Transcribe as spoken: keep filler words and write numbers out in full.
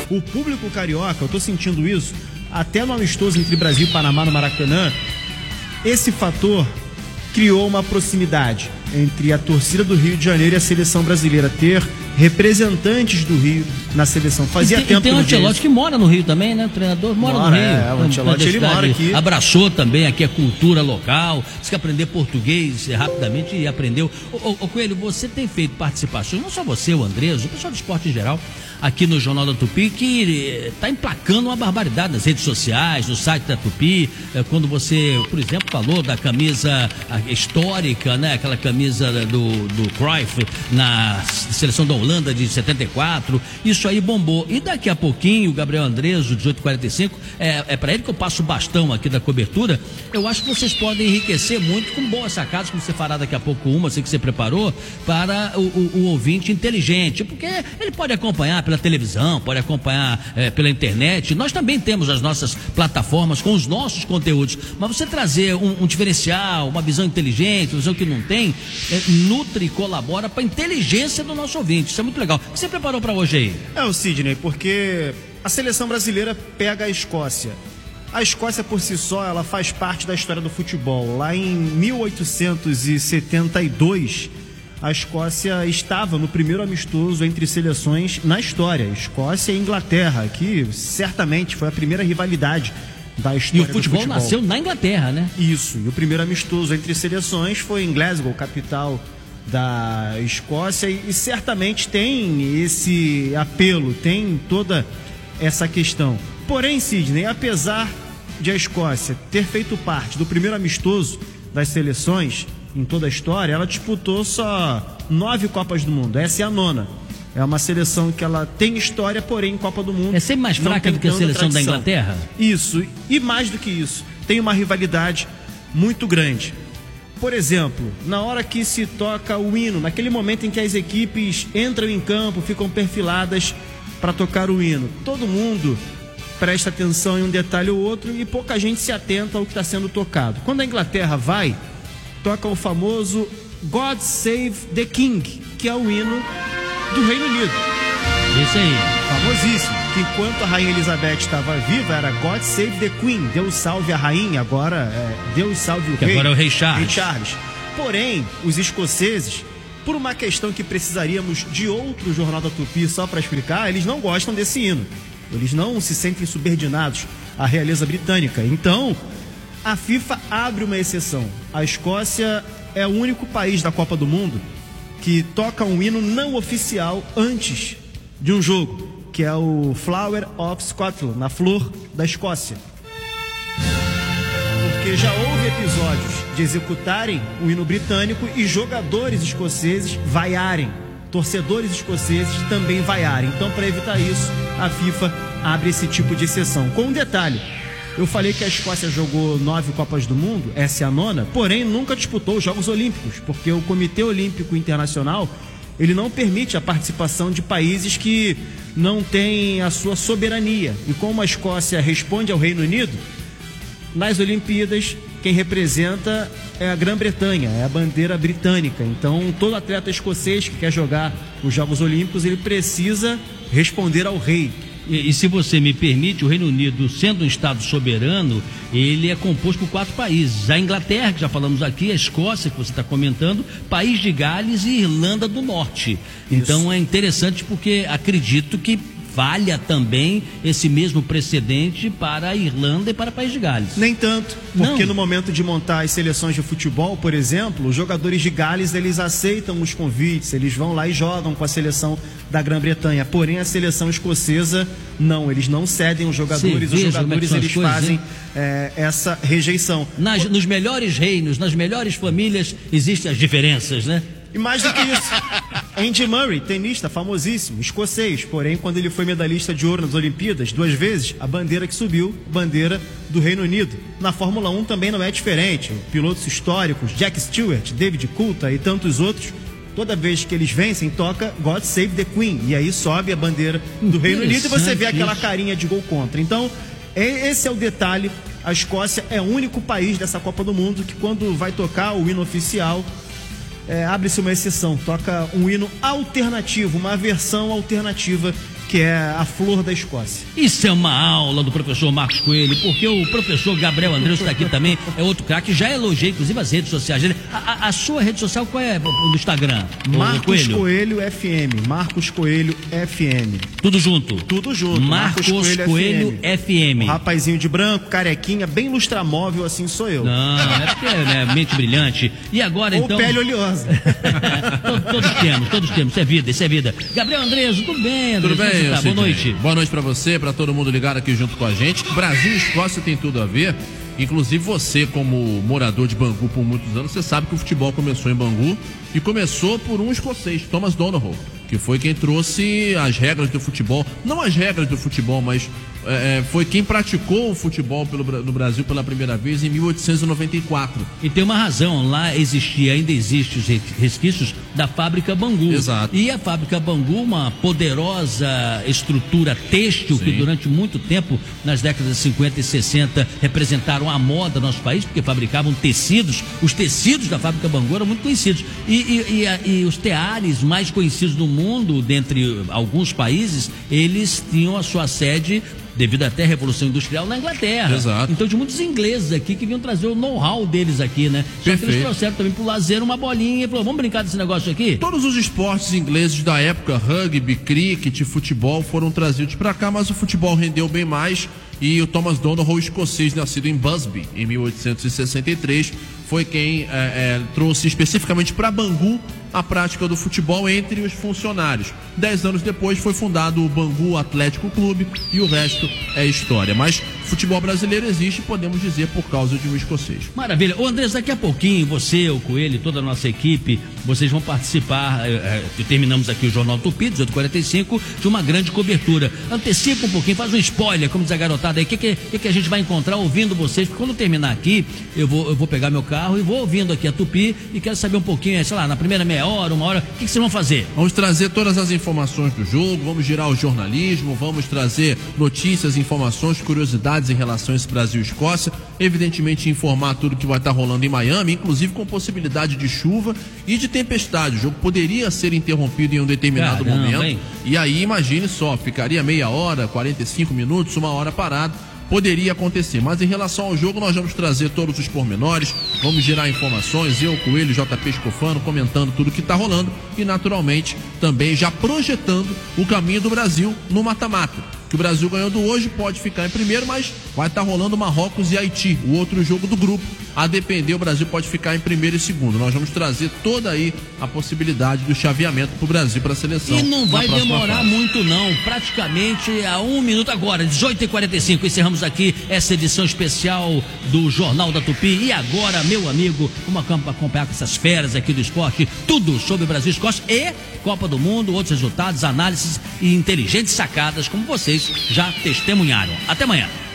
o público carioca, eu tô sentindo isso, até no amistoso entre Brasil e Panamá no Maracanã, esse fator criou uma proximidade entre a torcida do Rio de Janeiro e a seleção brasileira, ter representantes do Rio na seleção. Fazia e tem, tempo e tem o que Ancelotti que mora no Rio também, né? O treinador mora, mora no Rio. É, o Ancelotti ele mora aqui. Abraçou também aqui a cultura local, disse que aprender português rapidamente e aprendeu. Ô, ô, ô Coelho, você tem feito participações, não só você, o Andrés, o pessoal do esporte em geral, aqui no Jornal da Tupi, que está emplacando uma barbaridade nas redes sociais, no site da Tupi, quando você, por exemplo, falou da camisa histórica, né? Aquela camisa do, do Cruyff na seleção da Holanda de setenta e quatro, isso aí bombou. E daqui a pouquinho, o Gabriel Andrés, o dezoito e quarenta e cinco, é, é para ele que eu passo o bastão aqui da cobertura. Eu acho que vocês podem enriquecer muito com boas sacadas, como você fará daqui a pouco uma, sei que você preparou, para o, o, o ouvinte inteligente, porque ele pode acompanhar pela televisão, pode acompanhar é, pela internet. Nós também temos as nossas plataformas com os nossos conteúdos, mas você trazer um, um diferencial, uma visão inteligente, uma visão que não tem, é, nutre e colabora para a inteligência do nosso ouvinte. Isso é muito legal. O que você preparou para hoje aí? É o Sidney, porque a seleção brasileira pega a Escócia. A Escócia por si só, ela faz parte da história do futebol. Lá em mil oitocentos e setenta e dois, a Escócia estava no primeiro amistoso entre seleções na história, Escócia e Inglaterra, que certamente foi a primeira rivalidade da história do futebol. E o futebol nasceu na Inglaterra, né? Isso, e o primeiro amistoso entre seleções foi em Glasgow, capital da Escócia, e, e certamente tem esse apelo, tem toda essa questão. Porém, Sidney, apesar de a Escócia ter feito parte do primeiro amistoso das seleções em toda a história, ela disputou só nove Copas do Mundo. Essa é a nona. É uma seleção que ela tem história, porém, em Copa do Mundo é sempre mais fraca do que a seleção da Inglaterra? Isso, e mais do que isso, tem uma rivalidade muito grande. Por exemplo, na hora que se toca o hino, naquele momento em que as equipes entram em campo, ficam perfiladas para tocar o hino, todo mundo presta atenção em um detalhe ou outro e pouca gente se atenta ao que está sendo tocado. Quando a Inglaterra vai, toca o famoso God Save the King, que é o hino do Reino Unido. Isso aí. Famosíssimo. Que enquanto a Rainha Elizabeth estava viva, era God Save the Queen. Deus salve a rainha, agora é Deus salve o que rei. Agora é o rei Charles. Rei Charles. Porém, os escoceses, por uma questão que precisaríamos de outro Jornal da Tupi só para explicar, eles não gostam desse hino. Eles não se sentem subordinados à realeza britânica. Então, a FIFA abre uma exceção. A Escócia é o único país da Copa do Mundo que toca um hino não oficial antes de um jogo, que é o Flower of Scotland, na flor da Escócia. Porque já houve episódios de executarem o hino britânico e jogadores escoceses vaiarem, torcedores escoceses também vaiarem. Então, para evitar isso, a FIFA abre esse tipo de exceção. Com um detalhe: eu falei que a Escócia jogou nove Copas do Mundo, essa é a nona, porém nunca disputou os Jogos Olímpicos, porque o Comitê Olímpico Internacional, ele não permite a participação de países que não têm a sua soberania. E como a Escócia responde ao Reino Unido, nas Olimpíadas, quem representa é a Grã-Bretanha, é a bandeira britânica. Então, todo atleta escocês que quer jogar os Jogos Olímpicos, ele precisa responder ao rei. E, e se você me permite, o Reino Unido, sendo um Estado soberano, ele é composto por quatro países. A Inglaterra, que já falamos aqui, a Escócia, que você está comentando, País de Gales e Irlanda do Norte. Isso. Então é interessante porque acredito que valha também esse mesmo precedente para a Irlanda e para o País de Gales. Nem tanto, porque Não. no momento de montar as seleções de futebol, por exemplo, os jogadores de Gales, eles aceitam os convites, eles vão lá e jogam com a seleção da Grã-Bretanha. Porém, a seleção escocesa, não, eles não cedem os jogadores, os jogadores, eles coisas, fazem é, essa rejeição. Nas, nos melhores reinos, nas melhores famílias, existem as diferenças, né? E mais do que isso, Andy Murray, tenista famosíssimo, escocês, porém quando ele foi medalhista de ouro nas Olimpíadas, duas vezes, a bandeira que subiu, bandeira do Reino Unido. Na Fórmula um também não é diferente, pilotos históricos, Jack Stewart, David Coulthard e tantos outros, toda vez que eles vencem, toca God Save the Queen, e aí sobe a bandeira do Reino Unido e você vê aquela carinha de gol contra. Então, esse é o detalhe, a Escócia é o único país dessa Copa do Mundo que quando vai tocar o hino oficial, É, abre-se uma exceção, toca um hino alternativo, uma versão alternativa que é a flor da Escócia. Isso é uma aula do professor Marcos Coelho, porque o professor Gabriel Andrés está aqui também, é outro craque, já elogiei inclusive as redes sociais dele. A, a, a sua rede social qual é no Instagram? Marcos Coelho? Coelho F M, Marcos Coelho F M. Tudo junto? Tudo junto. Marcos, Marcos Coelho, Coelho F M. F M. Um rapazinho de branco, carequinha, bem lustramóvel, assim sou eu. Não, é porque é né, mente brilhante. E agora Ou então... pele oleosa. todos, todos temos, todos temos, isso é vida, isso é vida. Gabriel Andrés, tudo bem, Andrés? Tudo bem, tá? Boa noite. Boa noite pra você, pra todo mundo ligado aqui junto com a gente. Brasil e Escócia tem tudo a ver. Inclusive você, como morador de Bangu por muitos anos, você sabe que o futebol começou em Bangu e começou por um escocês, Thomas Donohoe, que foi quem trouxe as regras do futebol, não as regras do futebol, mas é, foi quem praticou o futebol pelo, no Brasil pela primeira vez em mil oitocentos e noventa e quatro. E tem uma razão, lá existia, ainda existe os resquícios da fábrica Bangu. Exato. E a fábrica Bangu, uma poderosa estrutura têxtil, sim, que durante muito tempo, nas décadas de cinquenta e sessenta, representaram a moda do nosso país, porque fabricavam tecidos, os tecidos da fábrica Bangu eram muito conhecidos. E, e, e, e os teares mais conhecidos do mundo, dentre alguns países, eles tinham a sua sede, devido até à Revolução Industrial, na Inglaterra. Exato. Então, de muitos ingleses aqui que vinham trazer o know-how deles aqui, né? Só que eles trouxeram também pro lazer uma bolinha e falaram, vamos brincar desse negócio aqui? Todos os esportes ingleses da época, rugby, cricket, futebol, foram trazidos para cá, mas o futebol rendeu bem mais. E o Thomas Donohoe, escocês, nascido em Busby, em mil oitocentos e sessenta e três, foi quem é, é, trouxe especificamente para Bangu a prática do futebol entre os funcionários. Dez anos depois foi fundado o Bangu Atlético Clube e o resto é história. Mas futebol brasileiro existe, podemos dizer, por causa de um escocês. Maravilha. Ô Andrés, daqui a pouquinho você, o Coelho e toda a nossa equipe, vocês vão participar, é, é, terminamos aqui o Jornal Tupi, dezoito e quarenta e cinco, de uma grande cobertura. Antecipa um pouquinho, faz um spoiler, como diz a garotada aí, o que, que, que a gente vai encontrar ouvindo vocês, porque quando terminar aqui, eu vou, eu vou pegar meu carro e vou ouvindo aqui a Tupi e quero saber um pouquinho, sei lá, na primeira meia hora, uma hora, o que, que vocês vão fazer? Vamos trazer todas as informações do jogo, vamos girar o jornalismo, vamos trazer notícias, informações, curiosidades em relação a esse Brasil e Escócia, evidentemente informar tudo que vai estar rolando em Miami, inclusive com possibilidade de chuva e de tempestade. O jogo poderia ser interrompido em um determinado Caramba, momento, hein? E aí imagine só, ficaria meia hora, quarenta e cinco minutos, uma hora parado. Poderia acontecer, mas em relação ao jogo nós vamos trazer todos os pormenores, vamos gerar informações, eu, Coelho, J P Escofano, comentando tudo que está rolando e naturalmente também já projetando o caminho do Brasil no mata-mata. Que o Brasil ganhando hoje pode ficar em primeiro, mas vai estar tá rolando Marrocos e Haiti, o outro jogo do grupo. A depender, o Brasil pode ficar em primeiro e segundo. Nós vamos trazer toda aí a possibilidade do chaveamento para o Brasil, para a seleção. E não vai demorar fase. muito não, praticamente a um minuto agora, dezoito e quarenta e cinco, encerramos aqui essa edição especial do Jornal da Tupi. E agora, meu amigo, vamos acompanhar com essas feras aqui do esporte, tudo sobre Brasil e Escócia e Copa do Mundo, outros resultados, análises e inteligentes sacadas, como vocês já testemunharam. Até amanhã.